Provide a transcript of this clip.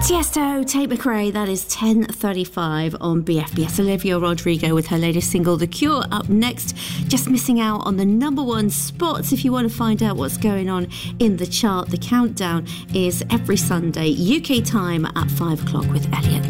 Tiesto, Tate McRae, that is 10:35 on BFBS. Olivia Rodrigo with her latest single, The Cure, up next. Just missing out on the number one spots. If you want to find out what's going on in the chart, the countdown is every Sunday, UK time at 5 o'clock with Elliot.